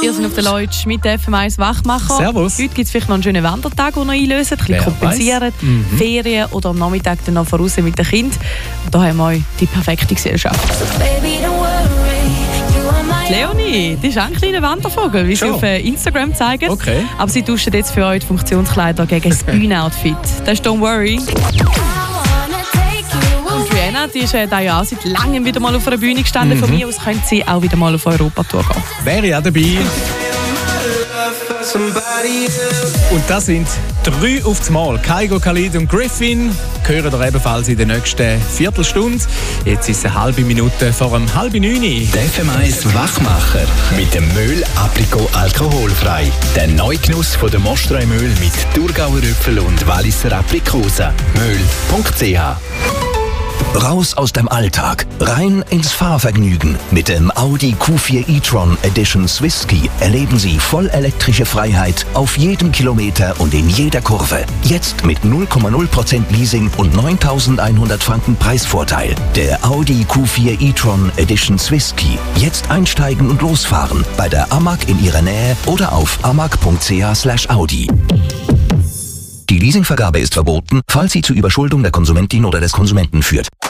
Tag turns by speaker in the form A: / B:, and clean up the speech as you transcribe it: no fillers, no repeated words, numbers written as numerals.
A: Ihr seid auf der Leutsch mit der FM1 Wachmacher.
B: Servus.
A: Heute gibt es vielleicht noch einen schönen Wandertag, den ihr einlöst, ein bisschen kompensieren, Ferien oder am Nachmittag dann noch voraus mit dem Kind. Und da haben wir euch die perfekte Gesellschaft. Die Leonie, die ist auch ein kleiner Wandervogel, wie sie auf Instagram zeigen.
B: Okay.
A: Aber sie tauscht jetzt für euch die Funktionskleider gegen das Bühnenoutfit. Das ist «Don't Worry». Und Rihanna, die ist da ja auch seit langem wieder mal auf einer Bühne gestanden. Von mir aus könnte sie auch wieder mal auf Europatour gehen.
B: Wäre ja dabei. Und das sind 3 auf das Mal. Kygo, Khalid und Griffin hören ihr ebenfalls in der nächsten Viertelstunde. Jetzt ist es eine halbe Minute vor 8:30.
C: Der FM1 Wachmacher mit dem Möhl Aprikot alkoholfrei. Der Neugenuss von der Mostreu-Möhl mit Thurgauer Äpfel und Walliser Aprikosen. Möhl.ch.
D: Raus aus dem Alltag, rein ins Fahrvergnügen. Mit dem Audi Q4 e-tron Edition Swisski erleben Sie vollelektrische Freiheit auf jedem Kilometer und in jeder Kurve. Jetzt mit 0,0% Leasing und 9.100 Franken Preisvorteil. Der Audi Q4 e-tron Edition Swisski. Jetzt einsteigen und losfahren bei der AMAG in Ihrer Nähe oder auf amag.ch/Audi. Die Leasingvergabe ist verboten, falls sie zu Überschuldung der Konsumentin oder des Konsumenten führt.